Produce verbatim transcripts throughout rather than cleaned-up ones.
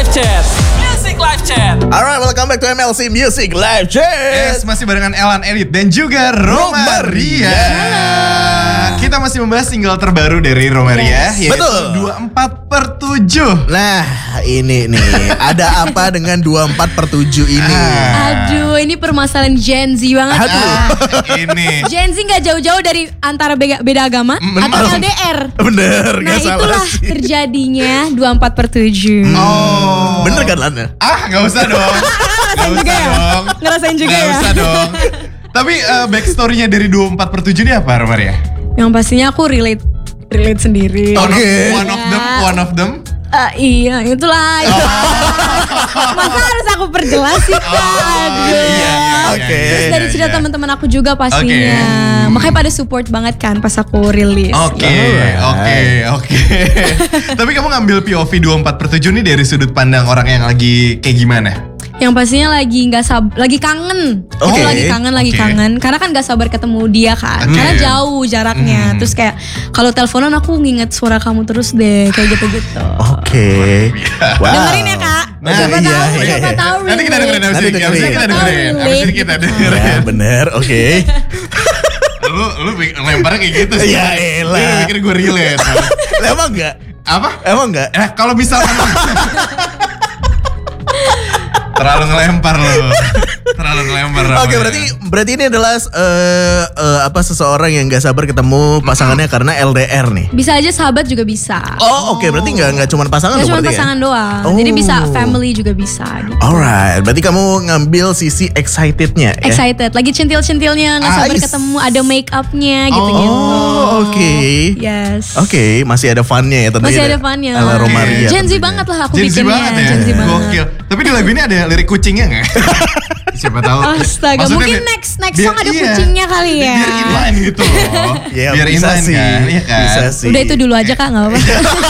Chat. Music Live Chat. Alright, welcome back to M L C Music Live Chat. Yes, masih barengan Elan Edit dan juga Romaria. Kita masih membahas single terbaru dari Romaria, Yes. yaitu Betul. dua puluh empat per tujuh. Nah, ini nih, ada apa dengan dua puluh empat per tujuh ini? Aduh, ini permasalahan Gen Z banget. Aduh. Ah, ini. Gen Z gak jauh-jauh dari antara beda, beda agama atau L D R. Bener, Nah gak salah itulah sih. terjadinya dua puluh empat per tujuh. Oh. Bener kan Lana? Ah, gak usah dong. Gak Ngerasain juga usah ya? dong. Ngerasain juga Gak ya? usah dong. Tapi uh, backstory-nya dari dua puluh empat per tujuh ini apa, Romaria? Yang pastinya aku relate relate sendiri. One, Oke. of, one of them, one of them. Eh, iya, itulah. Masa harus aku perjelas sih, Kak? Aduh. iya, iya, Oke. iya, Terus iya, dari cerita iya. teman-teman aku juga pastinya. Oke. Makanya pada support banget kan pas aku rilis. Oke, Alright. oke, oke. Tapi kamu ngambil P O V dua puluh empat per tujuh nih dari sudut pandang orang yang lagi kayak gimana? Yang pastinya lagi nggak sab, lagi kangen. Oke. Itu lagi kangen, lagi Oke. kangen. Karena kan nggak sabar ketemu dia kan. Oke. Karena jauh jaraknya. Terus kayak kalau teleponan aku nginget suara kamu terus deh, kayak gitu-gitu. Oke. Wow. Dengerin ya Kak. Nah, siapa iya, tahu, iya, siapa iya. tahu. Nanti kita dengerin abis Nanti ini, abis ini dengerin. kita dengerin, abis ini kita dengerin. Ya bener, oke. Lu lu pik- lemparnya kayak gitu sih. Ya elah. Lu pikir gue relate. Lah, Emang enggak? Apa? Emang enggak? Eh kalau misalkan terlalu ngelempar lu. Terlalu ngelempar. Oke, berarti berarti ini adalah eh, eh, apa seseorang yang nggak sabar ketemu pasangannya karena L D R nih. Bisa aja sahabat juga bisa. Oh, oke, berarti nggak nggak cuma pasangan Gak dong cuma berarti pasangan ya? doang. Oh. Jadi bisa family juga bisa gitu. Alright, berarti kamu ngambil sisi excitednya ya? Excited, lagi centil-centilnya nggak sabar Ais. ketemu, ada make upnya gitu-gitu. Oh, oke. Yes. Oke, masih ada funnya ya tentunya. Masih ya? ada funnya. Ala Romaria. Gen Z tentunya. banget lah aku Gen Z bikinnya. banget ya. Gen Z banget. Gokil. Tapi di lagu ini ada lirik kucingnya nggak? Siapa tahu. Astaga, Maksudnya mungkin biar- next next biar- song ada iya. kucingnya kali ya. Biar inline gitu loh. Ya, biar bisa inline sih. kan. Iya kan. Bisa sih. Udah itu dulu aja Kak, gak apa-apa.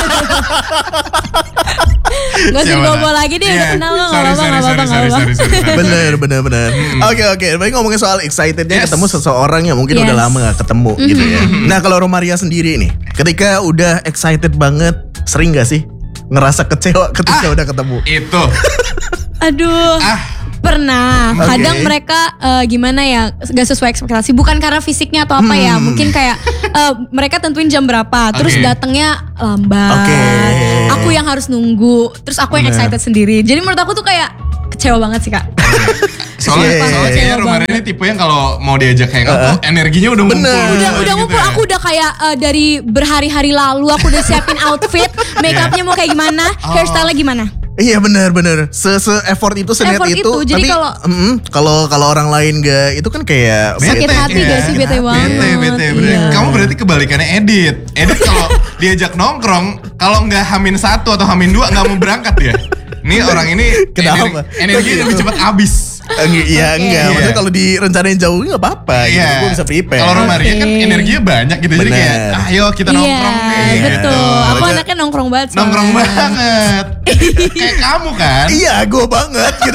Gak usah Siapa dibawa tahu. lagi deh, Iya. udah kenal lo, gak Sorry, apa-apa, sorry, gak sorry, apa-apa, sorry, gak sorry, apa-apa. sorry, sorry. Bener, bener, bener. Oke, oke. Baik ngomongin soal excitednya Yes. ketemu seseorang yang mungkin Yes. udah lama gak ketemu gitu ya. Nah, kalau Romaria sendiri nih, ketika udah excited banget, sering gak sih ngerasa kecewa ketika Ah. udah ketemu? Itu. Aduh. Ah. Pernah, Oke. kadang mereka eh, gimana ya, gak sesuai ekspektasi. Bukan karena fisiknya atau apa ya, Hmm. mungkin kayak eh, mereka tentuin jam berapa, terus Oke. datangnya lambat. Oke. Aku yang harus nunggu, terus aku yang Bener. excited sendiri. Jadi menurut aku tuh kayak kecewa banget sih Kak. Soalnya, Iya. soalnya kayaknya Kecewa Romaria banget. ini tipe yang kalau mau diajak hangout tuh energinya udah ngumpul. Bener. Udah gitu udah ya. ngumpul, aku udah kayak eh, dari berhari-hari lalu aku udah siapin outfit, make upnya mau kayak gimana, Oh. hairstyle-nya gimana. Iya benar benar. Se se effort itu seniat Effort itu. itu, jadi tapi kalau- mm, kalau kalau orang lain gak itu kan kayak Sakit Bete, hati iya. gak sih, bete banget. Bete, bete, bete. Iya. Kamu berarti kebalikannya Edit. Edit kalau diajak nongkrong, kalau nggak hamin satu atau hamin dua nggak mau berangkat dia. Ini orang ini Kenapa? energi, energinya lebih cepat habis. Enggak, iya Oke. enggak. Maksudnya Iya. kalau direncanain jauh nggak apa-apa. Gitu. Gue bisa prepare. Kalau Romaria kan Oke. energinya banyak gitu. Jadi kayak, Bener. ayo kita nongkrong Iya, nih. betul. Gitu. Aku Aja- anaknya nongkrong banget. soalnya. Nongkrong banget. Kayak kamu kan. Iya, gue banget gitu.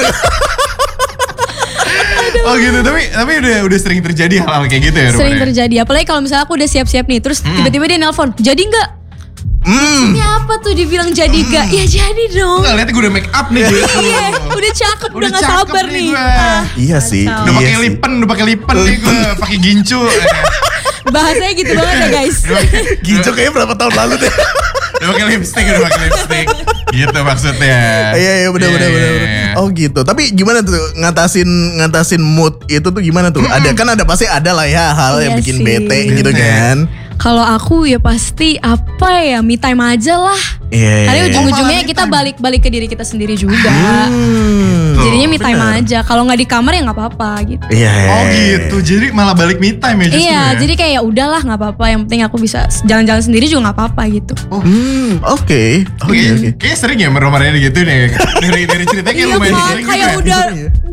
Oh gitu, tapi tapi udah udah sering terjadi hal-hal kayak gitu ya Romaria? Sering terjadi. Apalagi kalau misalnya aku udah siap-siap nih, terus tiba-tiba dia nelpon, jadi nggak? Hmm. Ini apa tuh dibilang jadi nggak? Ya jadi dong. Enggak, lihat gue udah make up nih gue. Iya, udah cakep, udah nggak cakep sabar nih. gue. Ah, Iya sih. kacau. Udah Iya pakai sih. lipen, udah pakai lipen nih gue, pakai gincu. Bahasanya gitu banget ya guys. Ginjo kayaknya berapa tahun lalu deh. Udah pakai lipstick, udah pakai lipstick. Gitu maksudnya. Iya iya benar benar Iya, benar. iya, benar. iya. Oh gitu. Tapi gimana tuh ngatasin ngatasin mood itu tuh gimana tuh? Ada kan ada pasti ada lah ya hal yang Iya bikin sih. bete gitu Bete. kan. Kalau aku ya pasti apa ya, me time aja lah. Iya. Karena iya. ujung-ujungnya malah me kita time. balik-balik ke diri kita sendiri juga. Hmm. Jadinya me time benar. aja. Kalau nggak di kamar ya nggak apa-apa gitu. Iya. Oh gitu, jadi malah balik me time ya justru Iya, ya? jadi kayak ya udahlah nggak apa-apa. Yang penting aku bisa jalan-jalan sendiri juga nggak apa-apa gitu. Hmm, oke. Oke Kayak- oke. Kayaknya sering ya Romaria gitu nih. Dari dari ceritanya kayak Iya lumayan kan, sering kayak gitu ya. udah Iya.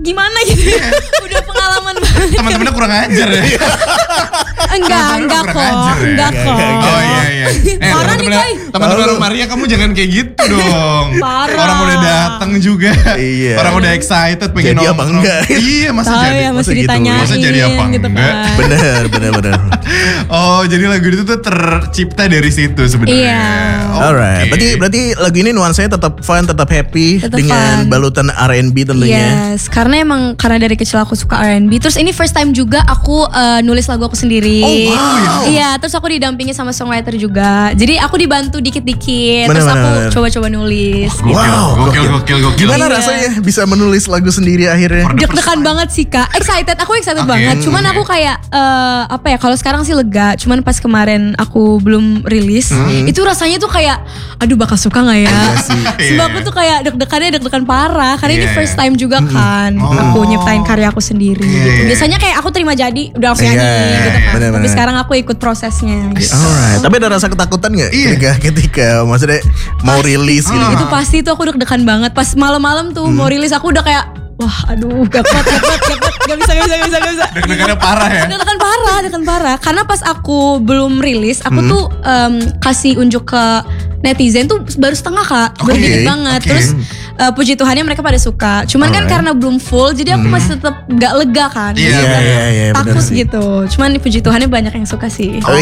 gimana gitu. Udah pengalaman banget. Teman-temannya kurang ajar ya. Enggak, Teman-teman enggak kurang kok, ajar ya? enggak kok. Oh iya iya. Eh Parah nih, teman-teman Koy. teman-teman Romaria kamu jangan kayak gitu dong. Parah. Orang udah datang juga. Iya. Orang udah excited pengen Jadi apa nongkrong. enggak? Iya masa Tahu jadi. ya masih masa gitu? ditanyain Masa jadi apa gitu enggak? kan. Bener, bener, bener. Oh jadi lagu itu tuh tercipta dari situ sebenarnya. Iya. Oke. Alright, berarti berarti lagu ini nuansanya tetap fun, tetap happy Tetap dengan fun. balutan R and B tentunya. Yes, karena emang karena dari kecil aku suka R and B. Terus ini first time juga aku uh, nulis lagu aku sendiri. Oh, wow. Iya, terus aku didampingi sama songwriter juga. Jadi aku dibantu dikit-dikit. Bener, terus aku bener, bener. coba-coba nulis. Gokil, Wow, gokil, gokil. gokil, gokil. Gimana Iya. rasanya bisa menulis lagu sendiri akhirnya? For the first Deg-degan time. banget sih kak, excited, aku excited Oke, banget. Cuman oke. aku kayak eh, apa ya? Kalau sekarang sih lega. Cuman pas kemarin aku belum rilis, itu rasanya tuh kayak, aduh bakal suka nggak ya? Iya sih. Sebab aku tuh kayak deg-degannya deg-degan parah. Karena ini Iya. first time juga kan, Oh. aku nyiptain karya aku sendiri. Iya, Gitu. iya. Biasanya kayak aku terima jadi, udah langsung Iya, nyanyi iya, gitu kan. bener-bener. Tapi sekarang aku ikut prosesnya. Gitu. Alright, tapi ada rasa ketakutan nggak Iya. ketika ketika maksudnya mau rilis gitu? Ah. Itu pasti tuh aku deg-degan banget. Pas malam-malam tuh mau rilis aku udah kayak, wah aduh gak kuat, gak kuat, gak kuat, gak bisa, gak bisa, gak bisa, gak bisa. Deg-degannya parah ya. Deg-degan parah, deg-degan parah. Karena pas aku belum rilis, aku tuh em, kasih unjuk ke netizen tuh baru setengah kak, baru Oke, dikit banget. oke. Terus eh, puji Tuhannya mereka pada suka. Cuman kan Alright. karena belum full, jadi aku masih tetap gak lega kan. Iya, Masih iya, agak iya, iya, bener takut sih. gitu. Cuman puji Tuhannya banyak yang suka sih. Oh,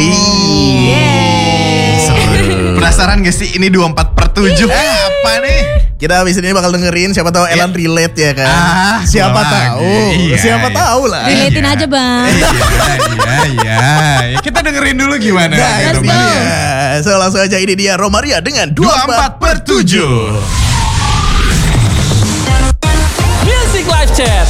iya. Seru. Penasaran gak sih ini dua puluh empat per tujuh apa nih? Kita abis ini bakal dengerin, siapa tahu Elan relate ya kan? Ah, siapa gua tahu, lagi. Iya, siapa iya. tahu lah. Relatein aja bang. Iya, iya, iya. Ya, kita dengerin dulu gimana. Nah, lagu ini Romaria. dia. So langsung aja ini dia Romaria dengan dua puluh empat per tujuh. Music Live Chat.